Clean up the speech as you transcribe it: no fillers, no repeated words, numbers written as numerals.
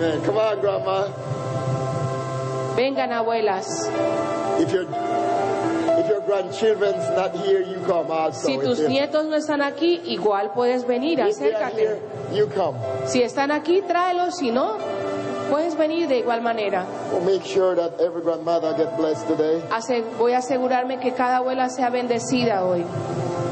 Amen. Come on, Grandma. Vengan, abuelas. If your grandchildren's not here, you come also. Si tus nietos no están aquí, igual puedes venir, If they are acércate. here, you come. Si están aquí, tráelos. Si no, puedes venir de igual manera. We'll make sure that every grandmother get blessed today. Voy a asegurarme que cada abuela sea bendecida hoy.